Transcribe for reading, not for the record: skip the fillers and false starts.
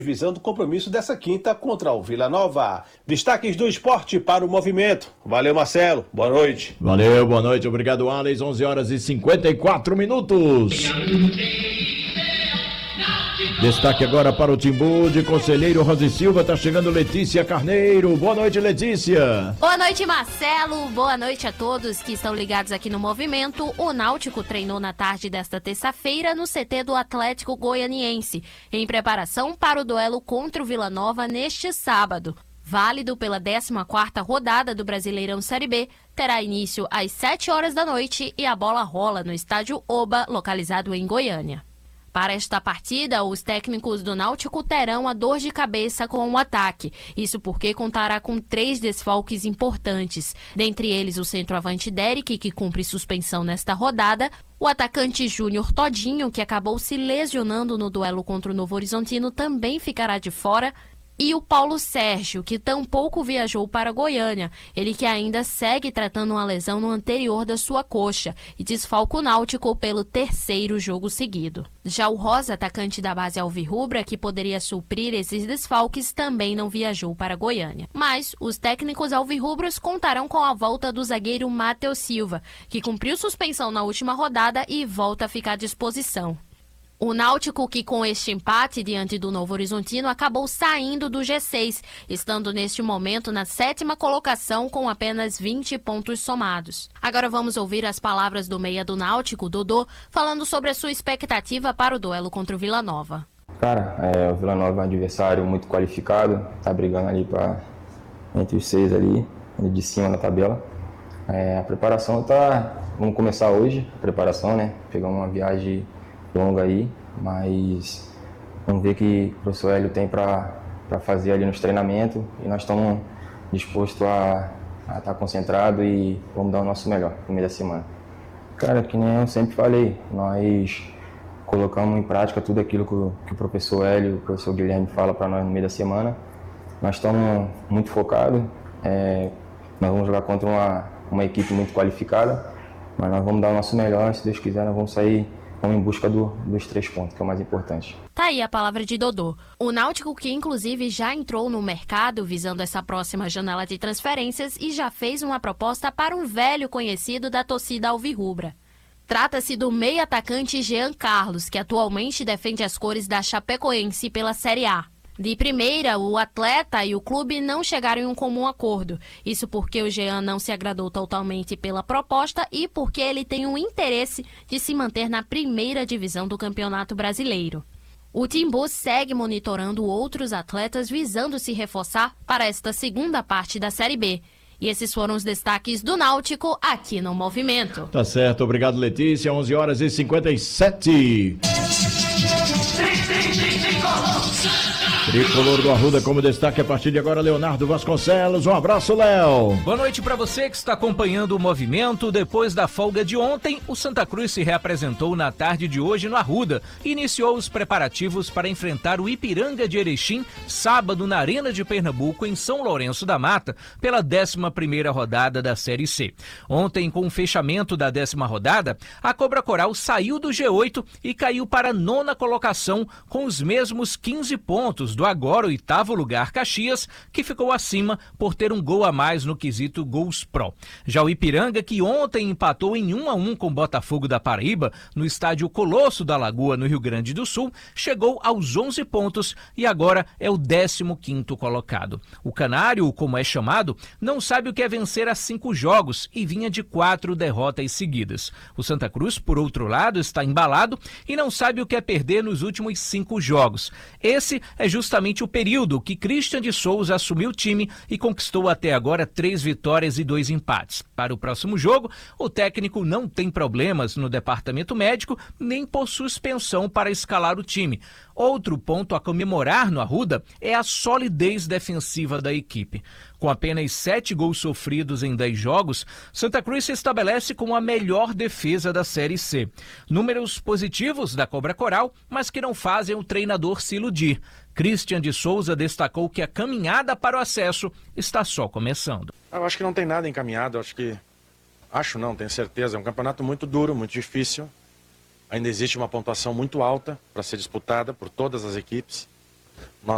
visando o compromisso dessa quinta contra o Vila Nova. Destaques do esporte para o movimento. Valeu, Marcelo. Boa noite. Valeu, boa noite. Obrigado, Alex. 11 horas e 54 minutos. Destaque agora para o Timbu de Conselheiro Rosa e Silva. Tá chegando Letícia Carneiro. Boa noite, Letícia. Boa noite, Marcelo. Boa noite a todos que estão ligados aqui no Movimento. O Náutico treinou na tarde desta terça-feira no CT do Atlético Goianiense, em preparação para o duelo contra o Vila Nova neste sábado. Válido pela 14ª rodada do Brasileirão Série B, terá início às 7 horas da noite e a bola rola no estádio Oba, localizado em Goiânia. Para esta partida, os técnicos do Náutico terão a dor de cabeça com o ataque. Isso porque contará com 3 desfalques importantes. Dentre eles, o centroavante Derek, que cumpre suspensão nesta rodada, o atacante Júnior Todinho, que acabou se lesionando no duelo contra o Novo Horizontino, também ficará de fora, e o Paulo Sérgio, que tampouco viajou para Goiânia, ele que ainda segue tratando uma lesão no anterior da sua coxa e desfalca o Náutico pelo 3º jogo seguido. Já o Rosa, atacante da base alvirrubra, que poderia suprir esses desfalques, também não viajou para Goiânia. Mas os técnicos alvirrubros contarão com a volta do zagueiro Matheus Silva, que cumpriu suspensão na última rodada e volta a ficar à disposição. O Náutico, que com este empate diante do Novo Horizontino, acabou saindo do G6, estando neste momento na 7ª colocação com apenas 20 pontos somados. Agora vamos ouvir as palavras do meia do Náutico, Dodô, falando sobre a sua expectativa para o duelo contra o Vila Nova. Cara, o Vila Nova é um adversário muito qualificado, tá brigando ali entre os 6 ali de cima da tabela. A preparação vamos começar hoje, a preparação, né? Pegar uma viagem longa aí, mas vamos ver o que o professor Hélio tem para fazer ali nos treinamentos e nós estamos dispostos a estar concentrados e vamos dar o nosso melhor no meio da semana. Cara, que nem eu sempre falei, nós colocamos em prática tudo aquilo que o professor Hélio e o professor Guilherme fala para nós no meio da semana. Nós estamos muito focados, nós vamos jogar contra uma equipe muito qualificada, mas nós vamos dar o nosso melhor, se Deus quiser nós vamos sair em busca dos 3 pontos, que é o mais importante. Tá aí a palavra de Dodô. O Náutico, que inclusive já entrou no mercado visando essa próxima janela de transferências e já fez uma proposta para um velho conhecido da torcida alvirrubra. Trata-se do meio atacante Jean Carlos, que atualmente defende as cores da Chapecoense pela Série A. De primeira, o atleta e o clube não chegaram em um comum acordo. Isso porque o Jean não se agradou totalmente pela proposta e porque ele tem um interesse de se manter na primeira divisão do Campeonato Brasileiro. O Timbu segue monitorando outros atletas visando se reforçar para esta segunda parte da Série B. E esses foram os destaques do Náutico aqui no Movimento. Tá certo, obrigado, Letícia. 11 horas e 57. Tricolor do Arruda como destaque a partir de agora, Leonardo Vasconcelos. Um abraço, Léo. Boa noite para você que está acompanhando o Movimento. Depois da folga de ontem, o Santa Cruz se reapresentou na tarde de hoje no Arruda e iniciou os preparativos para enfrentar o Ipiranga de Erechim, sábado na Arena de Pernambuco, em São Lourenço da Mata, pela 11ª rodada da Série C. Ontem, com o fechamento da 10ª rodada, a Cobra Coral saiu do G8 e caiu para a 9ª colocação com os mesmos 15 pontos do agora 8º lugar Caxias, que ficou acima por ter um gol a mais no quesito gols pró. Já o Ipiranga, que ontem empatou em 1-1 com o Botafogo da Paraíba, no estádio Colosso da Lagoa, no Rio Grande do Sul, chegou aos 11 pontos e agora é o 15º colocado. O Canário, como é chamado, não sabe o que é vencer a 5 jogos e vinha de 4 derrotas seguidas. O Santa Cruz, por outro lado, está embalado e não sabe o que é perder nos últimos 5 jogos. Esse é justamente o período que Christian de Souza assumiu o time e conquistou até agora 3 vitórias e 2 empates. Para o próximo jogo, o técnico não tem problemas no departamento médico nem por suspensão para escalar o time. Outro ponto a comemorar no Arruda é a solidez defensiva da equipe. Com apenas 7 gols sofridos em 10 jogos, Santa Cruz se estabelece como a melhor defesa da Série C. Números positivos da Cobra Coral, mas que não fazem o treinador se iludir. Christian de Souza destacou que a caminhada para o acesso está só começando. Eu acho que não tem nada encaminhado, tenho certeza. É um campeonato muito duro, muito difícil. Ainda existe uma pontuação muito alta para ser disputada por todas as equipes. Nós